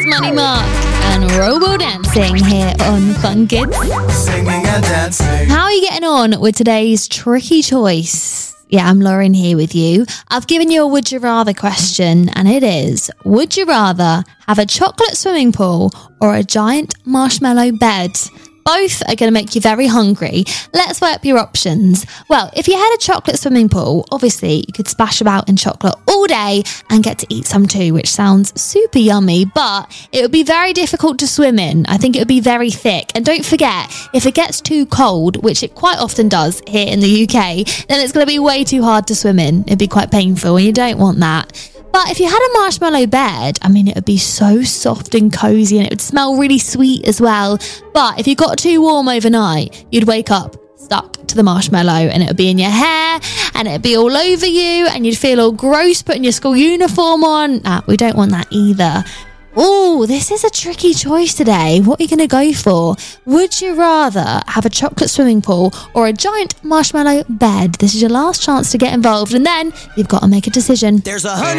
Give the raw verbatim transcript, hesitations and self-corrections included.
Money Mark and Robo Dancing here on Fun Kids. Singing and dancing. How are you getting on with today's tricky choice? Yeah, I'm Lauren here with you. I've given you a would you rather question, and it is, would you rather have a chocolate swimming pool or a giant marshmallow bed? Both are going to make you very hungry. Let's weigh up your options. Well, if you had a chocolate swimming pool, obviously you could splash about in chocolate all day and get to eat some too, which sounds super yummy, but it would be very difficult to swim in. I think it would be very thick. And don't forget, if it gets too cold, which it quite often does here in the U K, then it's going to be way too hard to swim in. It'd be quite painful, and you don't want that. But if you had a marshmallow bed, I mean, it would be so soft and cozy, and it would smell really sweet as well. But if you got too warm overnight, you'd wake up stuck to the marshmallow, and it would be in your hair, and it would be all over you, and you'd feel all gross putting your school uniform on. Nah, we don't want that either. Oh, this is a tricky choice today. What are you going to go for? Would you rather have a chocolate swimming pool or a giant marshmallow bed? This is your last chance to get involved, and then you've got to make a decision. There's a hundred